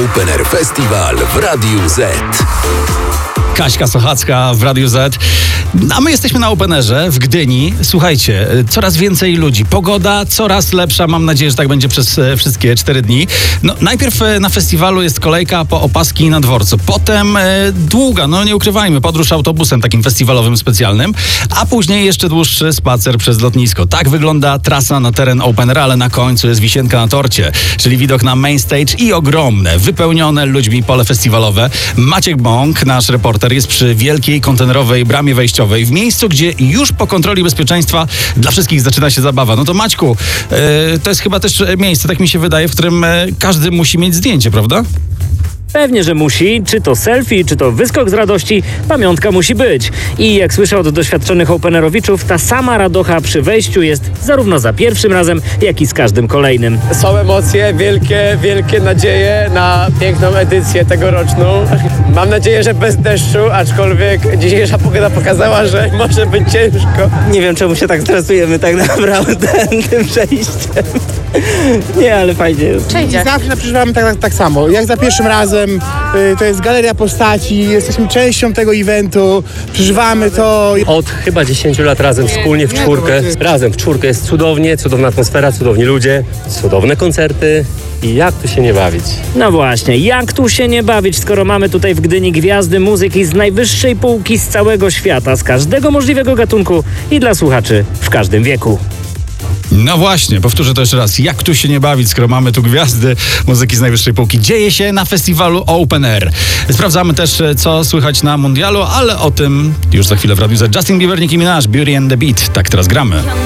Open Air Festival w Radiu Z. Kaśka Sochacka w Radiu Z. A my jesteśmy na Openerze w Gdyni. Słuchajcie, coraz więcej ludzi. Pogoda coraz lepsza. Mam nadzieję, że tak będzie przez wszystkie 4 dni. No, najpierw na festiwalu jest kolejka po opaski na dworcu. Potem długa, no nie ukrywajmy, podróż autobusem takim festiwalowym specjalnym. A później jeszcze dłuższy spacer przez lotnisko. Tak wygląda trasa na teren Openera, ale na końcu jest wisienka na torcie. Czyli widok na main stage i ogromne, wypełnione ludźmi pole festiwalowe. Maciek Bąk, nasz reporter, jest przy wielkiej kontenerowej bramie wejściowej, w miejscu, gdzie już po kontroli bezpieczeństwa dla wszystkich zaczyna się zabawa. No to Maćku, to jest chyba też miejsce, tak mi się wydaje, w którym każdy musi mieć zdjęcie, prawda? Pewnie, że musi. Czy to selfie, czy to wyskok z radości, pamiątka musi być. I jak słyszę od doświadczonych openerowiczów, ta sama radocha przy wejściu jest zarówno za pierwszym razem, jak i z każdym kolejnym. Są emocje, wielkie nadzieje na piękną edycję tegoroczną. Mam nadzieję, że bez deszczu, aczkolwiek dzisiejsza pogoda pokazała, że może być ciężko. Nie wiem, czemu się tak stresujemy tak naprawdę tym przejściem. Nie, ale fajnie jest. Zawsze przeżywamy tak samo. Jak za pierwszym razem, to jest galeria postaci, jesteśmy częścią tego eventu, przeżywamy to. Od chyba 10 lat razem wspólnie w czwórkę. Razem w czwórkę jest cudownie, cudowna atmosfera, cudowni ludzie, cudowne koncerty. I jak tu się nie bawić? No właśnie, jak tu się nie bawić, skoro mamy tutaj w Gdyni gwiazdy muzyki z najwyższej półki z całego świata, z każdego możliwego gatunku i dla słuchaczy w każdym wieku. No właśnie, powtórzę to jeszcze raz. Jak tu się nie bawić, skoro mamy tu gwiazdy muzyki z najwyższej półki? Dzieje się na festiwalu Open Air. Sprawdzamy też, co słychać na mundialu, ale o tym już za chwilę w Radiu Z. Justin Bieber, Nicki Minaj, Beauty and the Beat. Tak teraz gramy.